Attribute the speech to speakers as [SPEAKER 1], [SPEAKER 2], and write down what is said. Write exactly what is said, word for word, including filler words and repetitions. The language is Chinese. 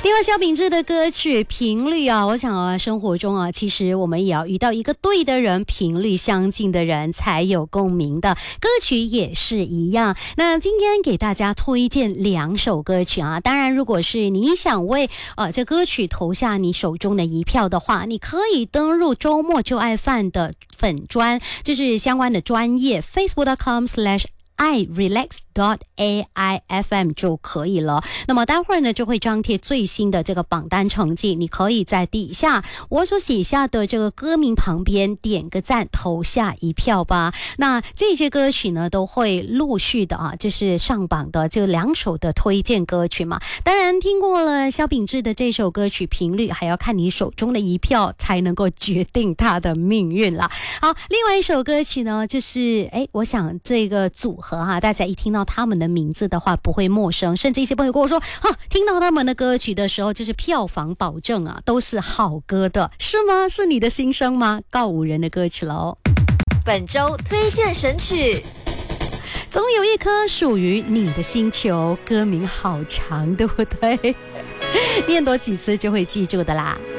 [SPEAKER 1] 另外，萧秉治的歌曲频率啊，我想啊，生活中啊，其实我们也要遇到一个对的人，频率相近的人才有共鸣的。歌曲也是一样。那今天给大家推荐两首歌曲啊，当然，如果是你想为呃这歌曲投下你手中的一票的话，你可以登入周末就爱饭的粉专，就是相关的专业 facebook dot com slash i relax dot a i f m 就可以了。那么待会儿呢就会张贴最新的这个榜单成绩，你可以在底下我所写下的这个歌名旁边点个赞，投下一票吧。那这些歌曲呢都会陆续的啊，就是上榜的就两首的推荐歌曲嘛。当然听过了萧秉治的这首歌曲频率，还要看你手中的一票才能够决定他的命运啦。好，另外一首歌曲呢就是哎，我想这个组合哈，大家一听到他们的名字的话不会陌生，甚至一些朋友跟我说哈，听到他们的歌曲的时候就是票房保证啊，都是好歌的，是吗？是你的心声吗？告五人的歌曲喽。
[SPEAKER 2] 本周推荐神曲，
[SPEAKER 1] 总有一颗属于你的星球，歌名好长，对不对？念多几次就会记住的啦。